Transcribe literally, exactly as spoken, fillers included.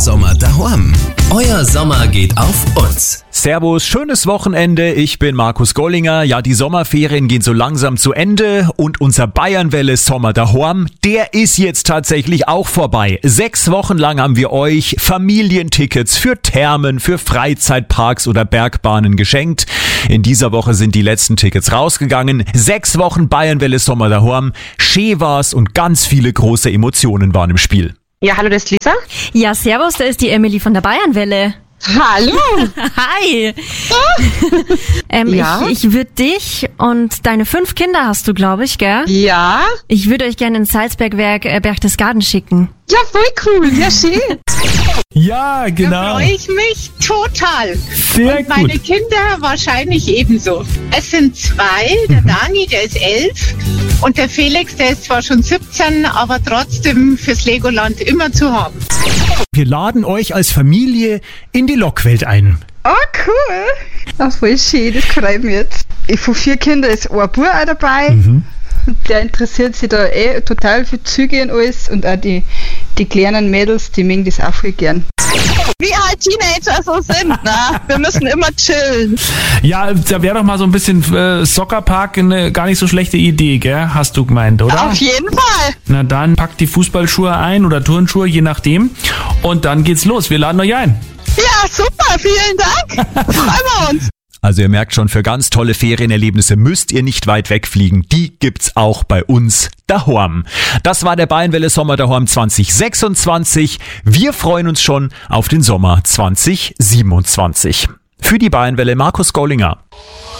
Sommer daheim. Euer Sommer geht auf uns. Servus, schönes Wochenende. Ich bin Markus Gollinger. Ja, die Sommerferien gehen so langsam zu Ende und unser Bayernwelle Sommer daheim, der ist jetzt tatsächlich auch vorbei. Sechs Wochen lang haben wir euch Familientickets für Thermen, für Freizeitparks oder Bergbahnen geschenkt. In dieser Woche sind die letzten Tickets rausgegangen. Sechs Wochen Bayernwelle Sommer daheim. Schön war's und ganz viele große Emotionen waren im Spiel. Ja, hallo, das ist Lisa. Ja, servus, da ist die Emily von der Bayernwelle. Hallo. Hi. ähm, Ja? Ich, ich würde dich und deine fünf Kinder hast du, glaube ich, gell? Ja? Ich würde euch gerne ins Salzbergwerk äh, Berchtesgaden schicken. Ja, voll cool. Ja, schön. Ja, Da genau. freue ich mich total. Sehr Und meine gut. Kinder wahrscheinlich ebenso. Es sind zwei, der Dani, der ist elf und der Felix, der ist zwar schon siebzehn, aber trotzdem fürs Legoland immer zu haben. Wir laden euch als Familie in die Lokwelt ein. Oh, cool. Das voll schön, das freut mich jetzt. Ich von vier Kindern ist ein Bub auch dabei. Mhm. Der interessiert sich da eh total für Züge und alles. Und auch die, die kleinen Mädels, die mögen das auch voll gern. Wie halt Teenager so sind, ne? Wir müssen immer chillen. Ja, da wäre doch mal so ein bisschen äh, Soccerpark eine gar nicht so schlechte Idee, gell? Hast du gemeint, oder? Auf jeden Fall. Na dann packt die Fußballschuhe ein oder Turnschuhe, je nachdem. Und dann geht's los. Wir laden euch ein. Ja, super, vielen Dank. Freuen wir uns. Also ihr merkt schon, für ganz tolle Ferienerlebnisse müsst ihr nicht weit wegfliegen. Die gibt's auch bei uns daheim. Das war der Bayernwelle Sommer daheim zwanzig sechsundzwanzig. Wir freuen uns schon auf den Sommer zwanzig siebenundzwanzig. Für die Bayernwelle Markus Gollinger.